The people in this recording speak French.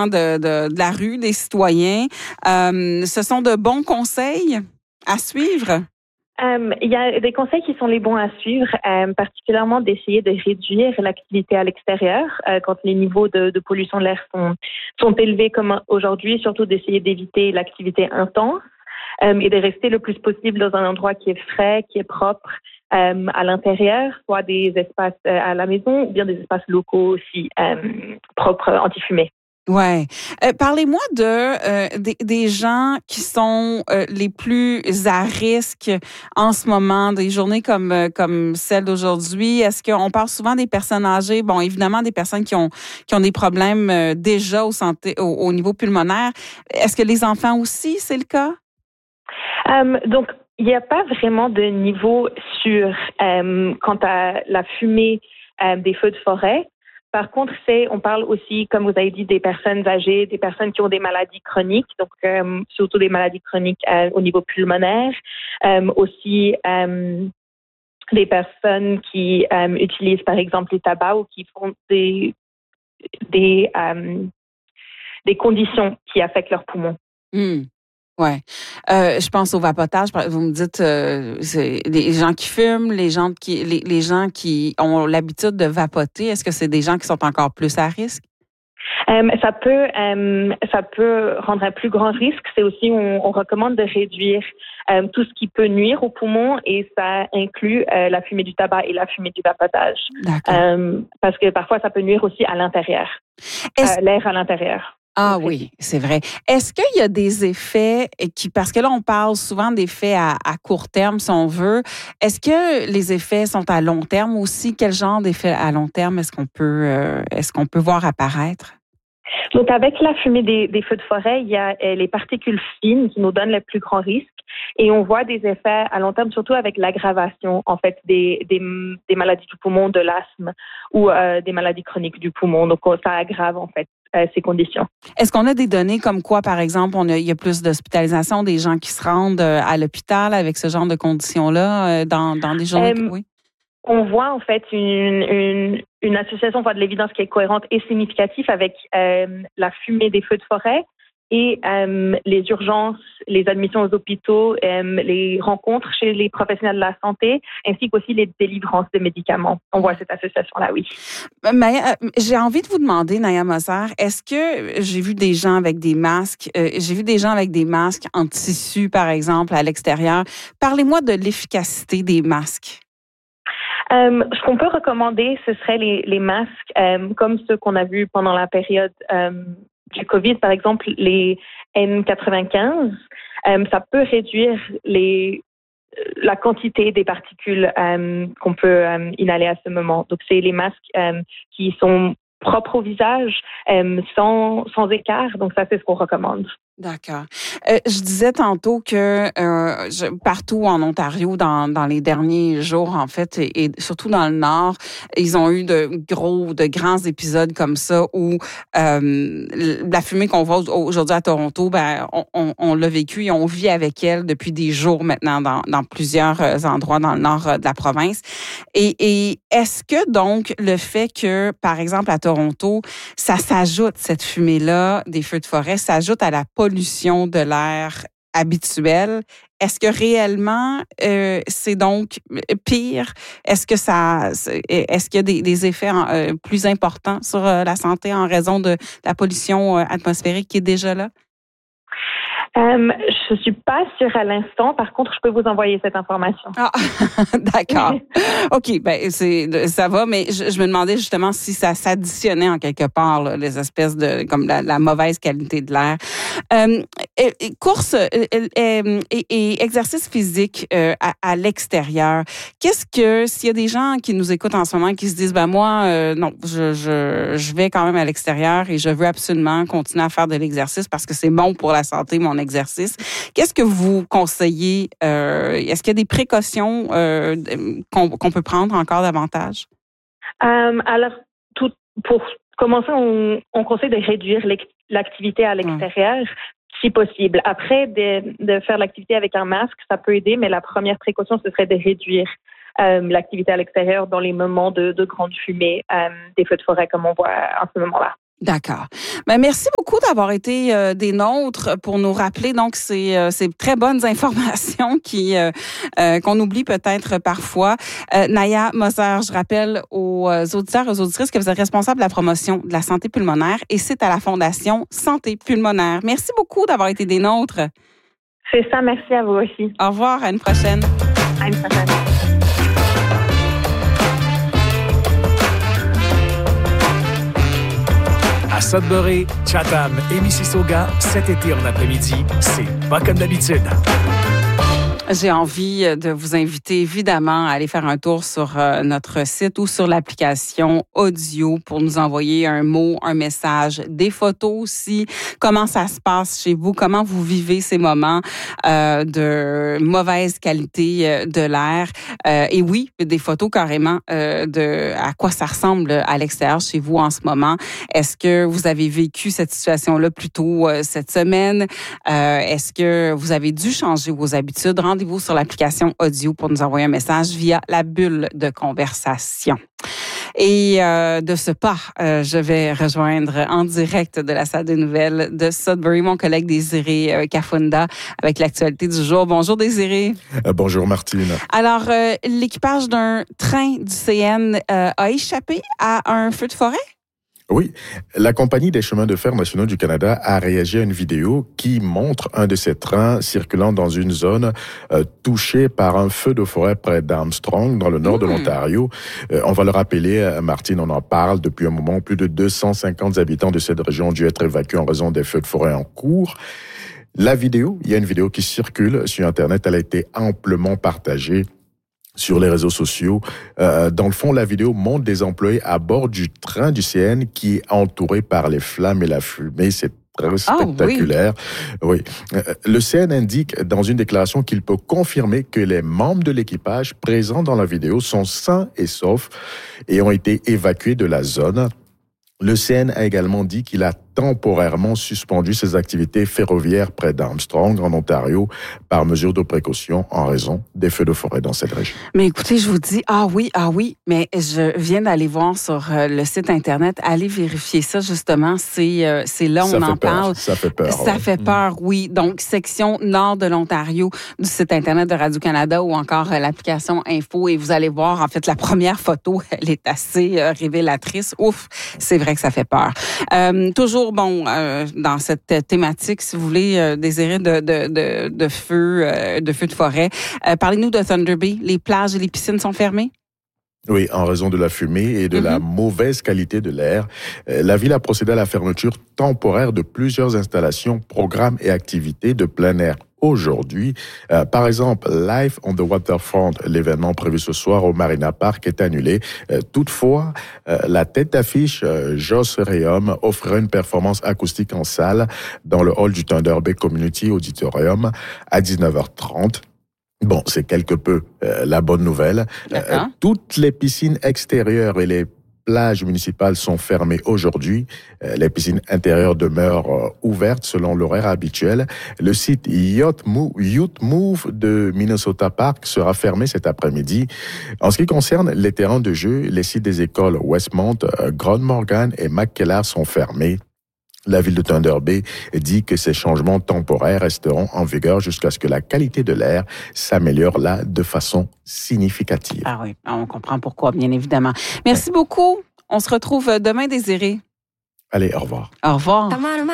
gens de la rue, des citoyens. Ce sont de bons conseils à suivre? Il y a des conseils qui sont les bons à suivre, particulièrement d'essayer de réduire l'activité à l'extérieur quand les niveaux de pollution de l'air sont élevés comme aujourd'hui, surtout d'essayer d'éviter l'activité intense et de rester le plus possible dans un endroit qui est frais, qui est propre à l'intérieur, soit des espaces à la maison ou bien des espaces locaux aussi propres, anti-fumée. Ouais. Parlez-moi des gens qui sont les plus à risque en ce moment, des journées comme celle d'aujourd'hui. Est-ce qu'on parle souvent des personnes âgées? Bon, évidemment, des personnes qui ont des problèmes déjà au niveau pulmonaire. Est-ce que les enfants aussi, c'est le cas? Donc, il n'y a pas vraiment de niveau sûr quant à la fumée des feux de forêt. Par contre, on parle aussi, comme vous avez dit, des personnes âgées, des personnes qui ont des maladies chroniques, donc surtout des maladies chroniques au niveau pulmonaire, aussi des personnes qui utilisent par exemple les tabacs ou qui font des conditions qui affectent leurs poumons. Ouais. Je pense au vapotage. Vous me dites, c'est les gens qui fument, les gens qui ont l'habitude de vapoter. Est-ce que c'est des gens qui sont encore plus à risque? Ça peut rendre un plus grand risque. C'est aussi, on recommande de réduire tout ce qui peut nuire aux poumons et ça inclut la fumée du tabac et la fumée du vapotage. Parce que parfois, ça peut nuire aussi à l'intérieur, l'air à l'intérieur. Ah oui, c'est vrai. Est-ce qu'il y a des effets parce que là, on parle souvent d'effets à court terme, si on veut. Est-ce que les effets sont à long terme aussi? Quel genre d'effets à long terme est-ce qu'on peut voir apparaître? Donc, avec la fumée des feux de forêt, il y a les particules fines qui nous donnent le plus grand risque et on voit des effets à long terme, surtout avec l'aggravation, en fait, des maladies du poumon, de l'asthme ou des maladies chroniques du poumon. Donc, ça aggrave, en fait, ces conditions. Est-ce qu'on a des données comme quoi, par exemple, il y a plus d'hospitalisation, des gens qui se rendent à l'hôpital avec ce genre de conditions-là dans des journées? Oui. On voit en fait une association de l'évidence qui est cohérente et significative avec la fumée des feux de forêt et les urgences, les admissions aux hôpitaux, les rencontres chez les professionnels de la santé, ainsi qu'aussi les délivrances de médicaments. On voit cette association-là, oui. J'ai envie de vous demander, Naya Moser, est-ce que j'ai vu des gens avec des masques, en tissu, par exemple, à l'extérieur. Parlez-moi de l'efficacité des masques. Ce qu'on peut recommander, ce serait les masques comme ceux qu'on a vus pendant la période du COVID, par exemple les N95. Ça peut réduire la quantité des particules qu'on peut inhaler à ce moment. Donc, c'est les masques qui sont propres au visage, sans écart. Donc, ça, c'est ce qu'on recommande. D'accord. Je disais tantôt que partout en Ontario, dans les derniers jours, en fait, et surtout dans le Nord, ils ont eu de grands épisodes comme ça où la fumée qu'on voit aujourd'hui à Toronto, on l'a vécu et on vit avec elle depuis des jours maintenant dans plusieurs endroits dans le nord de la province. Et est-ce que donc le fait que, par exemple, à Toronto, ça s'ajoute, cette fumée-là des feux de forêt, s'ajoute à la pollution de l'air habituelle, est-ce que réellement c'est donc pire? Est-ce qu'il y a des effets plus importants sur la santé en raison de la pollution atmosphérique qui est déjà là? Je suis pas sûre à l'instant. Par contre, je peux vous envoyer cette information. Ah, d'accord. OK, ça va, mais je me demandais justement si ça s'additionnait en quelque part, là, les espèces de comme la mauvaise qualité de l'air. Course et exercice physique à l'extérieur. S'il y a des gens qui nous écoutent en ce moment qui se disent moi non, je vais quand même à l'extérieur et je veux absolument continuer à faire de l'exercice parce que c'est bon pour la santé, mon exercice. Qu'est-ce que vous conseillez? Est-ce qu'il y a des précautions qu'on peut prendre encore davantage? Alors, pour commencer, on conseille de réduire l'activité à l'extérieur, si possible. Après, de faire l'activité avec un masque, ça peut aider, mais la première précaution, ce serait de réduire l'activité à l'extérieur dans les moments de grande fumée des feux de forêt, comme on voit en ce moment-là. D'accord. Merci beaucoup d'avoir été des nôtres pour nous rappeler donc ces très bonnes informations qu'on oublie peut-être parfois. Naya Moser, je rappelle aux auditeurs et aux auditrices que vous êtes responsable de la promotion de la santé pulmonaire et c'est à la Fondation Santé pulmonaire. Merci beaucoup d'avoir été des nôtres. C'est ça, merci à vous aussi. Au revoir, à une prochaine. À une prochaine. À Sudbury, Chatham et Mississauga, cet été en après-midi, c'est pas comme d'habitude. J'ai envie de vous inviter évidemment à aller faire un tour sur notre site ou sur l'application audio pour nous envoyer un mot, un message, des photos aussi. Comment ça se passe chez vous? Comment vous vivez ces moments de mauvaise qualité de l'air? Et oui, des photos carrément de à quoi ça ressemble à l'extérieur chez vous en ce moment. Est-ce que vous avez vécu cette situation-là plus tôt cette semaine? Est-ce que vous avez dû changer vos habitudes? Rendez-vous sur l'application audio pour nous envoyer un message via la bulle de conversation. Et de ce pas, je vais rejoindre en direct de la salle de nouvelles de Sudbury mon collègue Désiré Kafunda avec l'actualité du jour. Bonjour Désiré. Bonjour Martine. Alors, l'équipage d'un train du CN a échappé à un feu de forêt? Oui, la Compagnie des chemins de fer nationaux du Canada a réagi à une vidéo qui montre un de ces trains circulant dans une zone touchée par un feu de forêt près d'Armstrong, dans le nord de l'Ontario. On va le rappeler, Martine, on en parle depuis un moment. Plus de 250 habitants de cette région ont dû être évacués en raison des feux de forêt en cours. Il y a une vidéo qui circule sur Internet, elle a été amplement partagée sur les réseaux sociaux. Dans le fond, la vidéo montre des employés à bord du train du CN qui est entouré par les flammes et la fumée. C'est très spectaculaire. Oui. Le CN indique dans une déclaration qu'il peut confirmer que les membres de l'équipage présents dans la vidéo sont sains et saufs et ont été évacués de la zone. Le CN a également dit qu'il a temporairement suspendu ses activités ferroviaires près d'Armstrong, en Ontario, par mesure de précaution en raison des feux de forêt dans cette région. Mais écoutez, je vous dis, ah oui, mais je viens d'aller voir sur le site Internet, allez vérifier ça, justement, c'est là où on en parle. Ça fait peur. Ça fait peur, oui. Donc, section nord de l'Ontario du site Internet de Radio-Canada ou encore l'application Info, et vous allez voir, en fait, la première photo, elle est assez révélatrice. Ouf, c'est vrai que ça fait peur. Toujours dans cette thématique, si vous voulez, Désiré de feu de forêt. Parlez-nous de Thunder Bay. Les plages et les piscines sont fermées? Oui, en raison de la fumée et de la mauvaise qualité de l'air. La ville a procédé à la fermeture temporaire de plusieurs installations, programmes et activités de plein air aujourd'hui. Par exemple, Live on the Waterfront, l'événement prévu ce soir au Marina Park, est annulé. Toutefois, la tête d'affiche Joss Rayum offrira une performance acoustique en salle dans le hall du Thunder Bay Community Auditorium à 19h30. Bon, c'est quelque peu la bonne nouvelle. Toutes les piscines extérieures et les plages municipales sont fermées aujourd'hui. Les piscines intérieures demeurent ouvertes selon l'horaire habituel. Le site Youth Move de Minnesota Park sera fermé cet après-midi. En ce qui concerne les terrains de jeu, les sites des écoles Westmont, Grand Morgan et McKellar sont fermés. La ville de Thunder Bay dit que ces changements temporaires resteront en vigueur jusqu'à ce que la qualité de l'air s'améliore là de façon significative. Ah oui, on comprend pourquoi, bien évidemment. Merci beaucoup. On se retrouve demain, Désiré. Allez, au revoir. Au revoir.